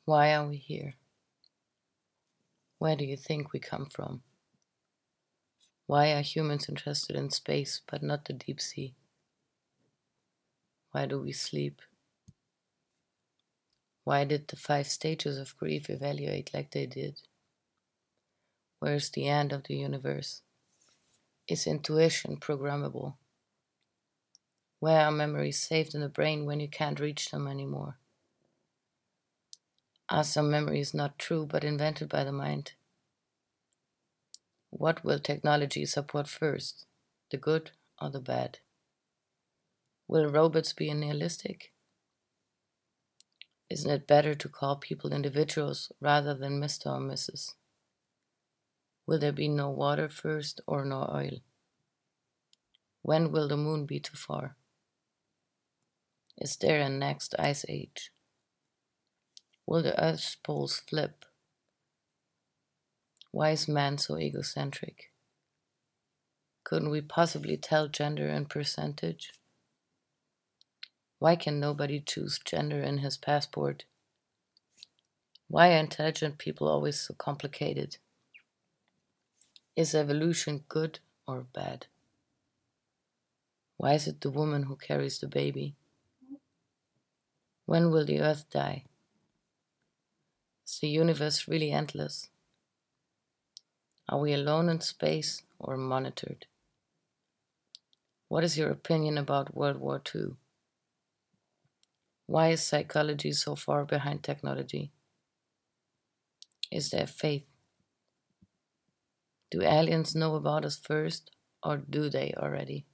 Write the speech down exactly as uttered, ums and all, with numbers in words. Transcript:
Why are we here? Where do you think we come from? Why are humans interested in space but not the deep sea? Why do we sleep? Why did the five stages of grief evaluate like they did? Where's the end of the universe? Is intuition programmable? Where are memories saved in the brain when you can't reach them anymore? Are some memories not true but invented by the mind? What will technology support first, the good or the bad? Will robots be nihilistic? Isn't it better to call people individuals rather than Mister or Missus? Will there be no water first or no oil? When will the moon be too far? Is there a next ice age? Will the Earth's poles flip? Why is man so egocentric? Couldn't we possibly tell gender in percentage? Why can nobody choose gender in his passport? Why are intelligent people always so complicated? Is evolution good or bad? Why is it the woman who carries the baby? When will the earth die? Is the universe really endless? Are we alone in space or monitored? What is your opinion about World War Two? Why is psychology so far behind technology? Is there faith? Do aliens know about us first, or do they already?